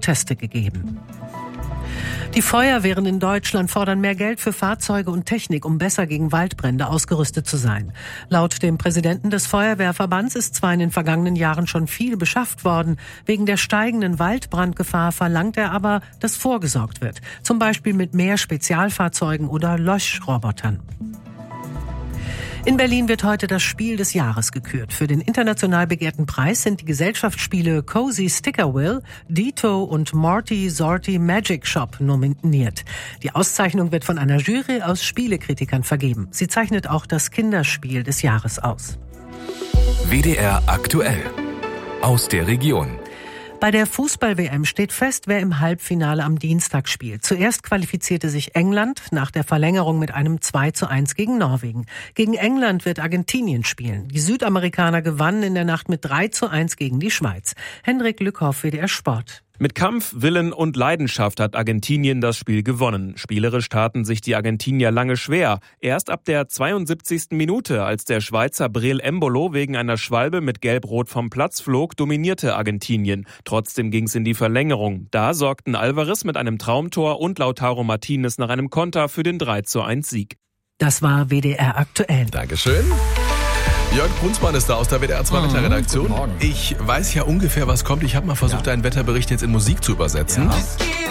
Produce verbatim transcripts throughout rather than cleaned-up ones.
Proteste gegeben. Die Feuerwehren in Deutschland fordern mehr Geld für Fahrzeuge und Technik, um besser gegen Waldbrände ausgerüstet zu sein. Laut dem Präsidenten des Feuerwehrverbands ist zwar in den vergangenen Jahren schon viel beschafft worden. Wegen der steigenden Waldbrandgefahr verlangt er aber, dass vorgesorgt wird. Zum Beispiel mit mehr Spezialfahrzeugen oder Löschrobotern. In Berlin wird heute das Spiel des Jahres gekürt. Für den international begehrten Preis sind die Gesellschaftsspiele Cozy Sticker Will, Dito und Morty Sorty Magic Shop nominiert. Die Auszeichnung wird von einer Jury aus Spielekritikern vergeben. Sie zeichnet auch das Kinderspiel des Jahres aus. W D R aktuell aus der Region. Bei der Fußball-W M steht fest, wer im Halbfinale am Dienstag spielt. Zuerst qualifizierte sich England nach der Verlängerung mit einem zwei zu eins gegen Norwegen. Gegen England wird Argentinien spielen. Die Südamerikaner gewannen in der Nacht mit drei zu eins gegen die Schweiz. Hendrik Lückhoff, W D R Sport. Mit Kampf, Willen und Leidenschaft hat Argentinien das Spiel gewonnen. Spielerisch taten sich die Argentinier lange schwer. Erst ab der zweiundsiebzigsten Minute, als der Schweizer Breel Embolo wegen einer Schwalbe mit Gelb-Rot vom Platz flog, dominierte Argentinien. Trotzdem ging's in die Verlängerung. Da sorgten Alvarez mit einem Traumtor und Lautaro Martinez nach einem Konter für den drei zu eins Sieg. Das war W D R aktuell. Dankeschön. Jörg Brunsmann ist da aus der W D R zwei Wetterredaktion. Guten Morgen. Ich weiß ja ungefähr, was kommt. Ich habe mal versucht, Ja. deinen Wetterbericht jetzt in Musik zu übersetzen. Ja.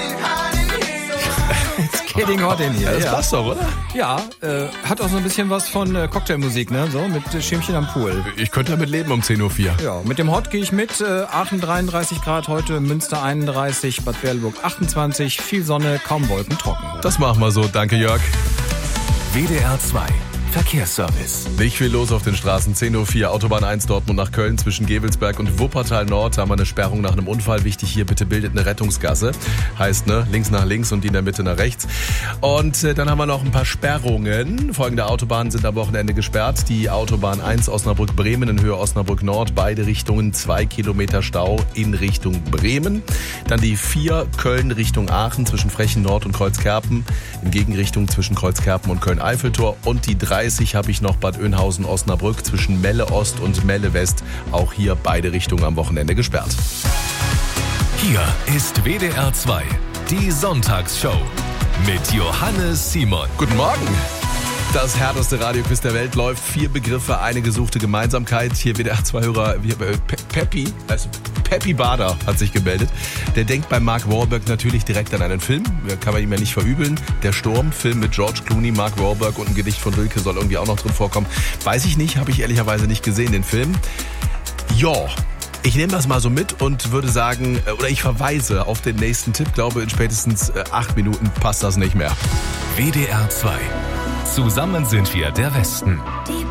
It's getting hot in here. Das Ja, passt doch, oder? ja äh, hat auch so ein bisschen was von äh, Cocktailmusik, ne? So mit äh, Schirmchen am Pool. Ich könnte damit leben um zehn Uhr vier. Ja, mit dem Hot gehe ich mit. Äh, Aachen dreiunddreißig Grad heute, Münster einunddreißig, Bad Berleburg achtundzwanzig, viel Sonne, kaum Wolken, trocken. Das machen wir so. Danke, Jörg. W D R zwei Verkehrsservice. Nicht viel los auf den Straßen. zehn Uhr vier, Autobahn eins Dortmund nach Köln zwischen Gevelsberg und Wuppertal Nord. Da haben wir eine Sperrung nach einem Unfall. Wichtig hier, bitte bildet eine Rettungsgasse. Heißt, ne, links nach links und die in der Mitte nach rechts. Und äh, dann haben wir noch ein paar Sperrungen. Folgende Autobahnen sind am Wochenende gesperrt. Die Autobahn eins Osnabrück-Bremen in Höhe Osnabrück Nord. Beide Richtungen zwei Kilometer Stau in Richtung Bremen. Dann die vier Köln Richtung Aachen zwischen Frechen Nord und Kreuzkerpen. In Gegenrichtung zwischen Kreuzkerpen und Köln-Eiffeltor. Und die dreißig habe ich noch Bad Oeynhausen-Osnabrück zwischen Melle Ost und Melle West. Auch hier beide Richtungen am Wochenende gesperrt. Hier ist W D R zwei, die Sonntagsshow mit Johannes Simon. Guten Morgen. Das härteste Radioquiz der Welt läuft. Vier Begriffe, eine gesuchte Gemeinsamkeit. Hier W D R zwei-Hörer Peppi, also Peppi Bader hat sich gemeldet. Der denkt bei Mark Wahlberg natürlich direkt an einen Film. Kann man ihm ja nicht verübeln. Der Sturm, Film mit George Clooney, Mark Wahlberg und ein Gedicht von Rilke soll irgendwie auch noch drin vorkommen. Weiß ich nicht, habe ich ehrlicherweise nicht gesehen, den Film. Ja, ich nehme das mal so mit und würde sagen, oder ich verweise auf den nächsten Tipp. Glaube, in spätestens acht Minuten passt das nicht mehr. W D R zwei. Zusammen sind wir der Westen. Die